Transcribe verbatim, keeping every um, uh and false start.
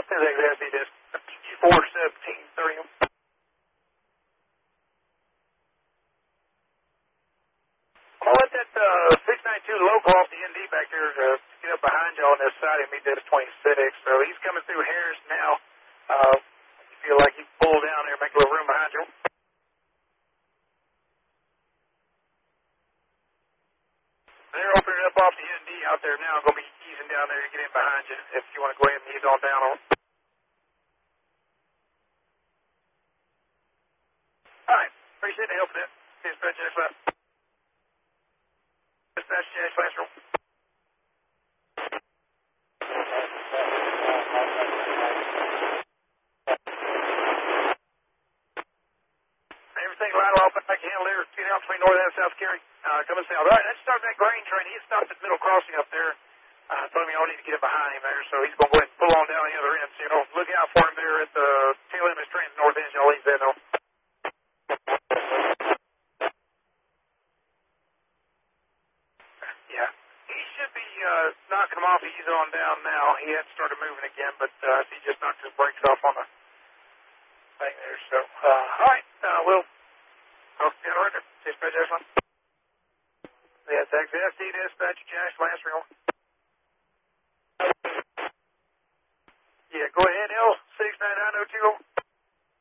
This is X D this four seventeen thirty. I'll let that uh, six ninety-two local off the N D back there uh, get up behind you on this side and meet this twenty-six. So he's coming through Harris now. Uh, you feel like he pulled down there, make a little room behind you. They're opening up off the N D out there now. Going to be easing down there to get in behind you if you want to go ahead and ease on down on. All right. Appreciate the help with that. Dispatch Jack Last. Dispatch Jack Last room. Everything right off back handle there. Get out between north and south carry. Uh, coming south. All right, let's start that grain train. He stopped at the middle crossing up there. Uh, told me I need to get it behind him there, so he's going to go ahead and pull on down the other end. So, you know, look out for him there at the tail end of his train, north end. Y'all leave that, though. Yeah. He should be uh, knocking him off. He's on down now. He had started moving again, but uh, he just knocked his brakes off on the thing there. So, uh, all right. Uh, we'll talk to you later. Dispatch Ashland. Yeah, thanks. S D Dispatch, Cash, Lance Real.